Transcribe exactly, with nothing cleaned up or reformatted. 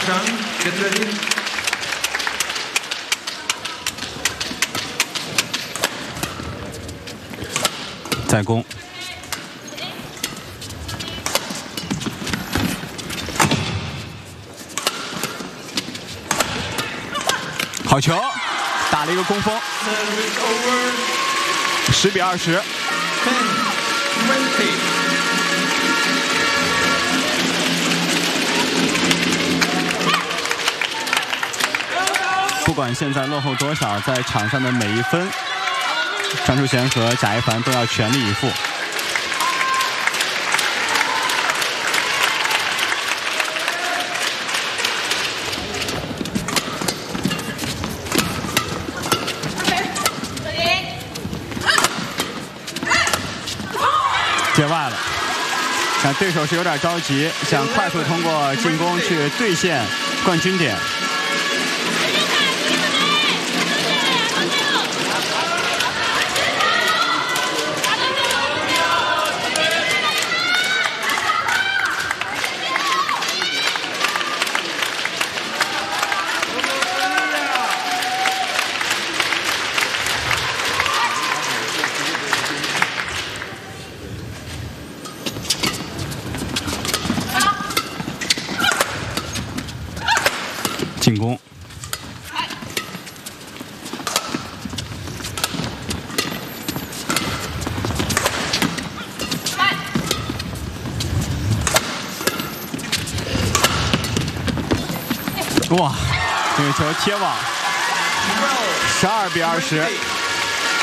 Marchand, get ready. 再攻。好球，打了一个攻锋。十比二十。 ten twenty. 不管现在落后多少，在场上的每一分，张淑贤和贾一凡都要全力以赴。界外了，看对手是有点着急，想快速通过进攻去兑现冠军点。进攻，哇，这个球贴网，十二比二十。